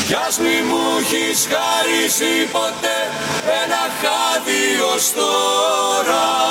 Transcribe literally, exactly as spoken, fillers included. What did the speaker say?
κι ας μη μου έχεις χαρίσει ποτέ ένα χάδι ως τώρα.